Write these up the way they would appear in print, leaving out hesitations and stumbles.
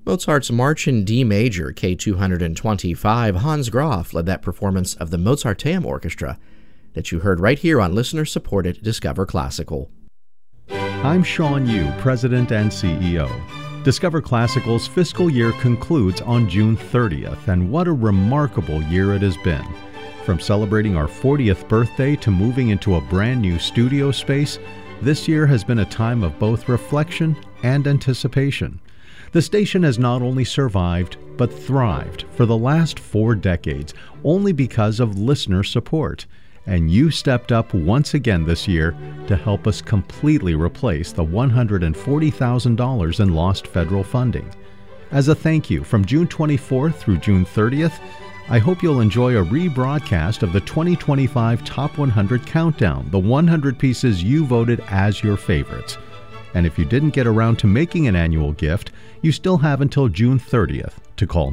Mozart's March in D Major, K225, Hans Graf led that performance of the Mozarteum Orchestra that you heard right here on listener-supported Discover Classical. I'm Sean Yu, President and CEO. Discover Classical's fiscal year concludes on June 30th, and what a remarkable year it has been. From celebrating our 40th birthday to moving into a brand new studio space, this year has been a time of both reflection and anticipation. The station has not only survived, but thrived for the last 4 decades, only because of listener support. And you stepped up once again this year to help us completely replace the $140,000 in lost federal funding. As a thank you, from June 24th through June 30th, I hope you'll enjoy a rebroadcast of the 2025 Top 100 Countdown, the 100 pieces you voted as your favorites. And if you didn't get around to making an annual gift, you still have until June 30th to call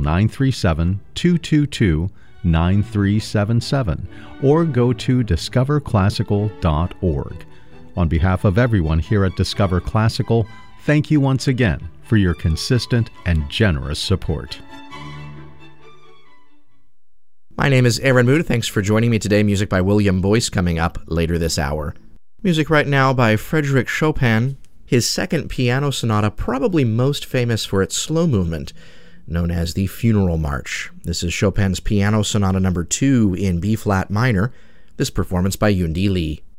937-222-9377 or go to discoverclassical.org. On behalf of everyone here at Discover Classical, thank you once again for your consistent and generous support. My name is Aaron Mood. Thanks for joining me today. Music by William Boyce coming up later this hour. Music right now by Frédéric Chopin, his second piano sonata, probably most famous for its slow movement, known as the Funeral March. This is Chopin's Piano Sonata No. 2 in B-flat minor, this performance by Yundi Lee.